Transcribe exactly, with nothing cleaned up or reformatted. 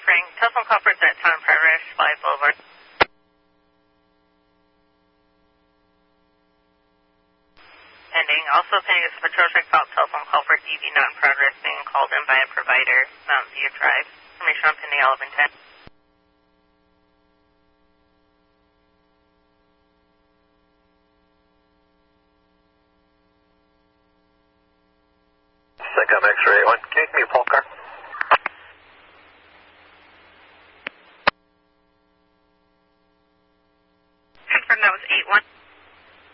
Spring. Telephone conference at Town Progress, Fly Boulevard. Ending. Also pending is a patrol check fault telephone call for D V not in progress being called in by a provider, Mountain View Drive. Information on pending eleven ten. Second X-ray one. Can you give me a poll car?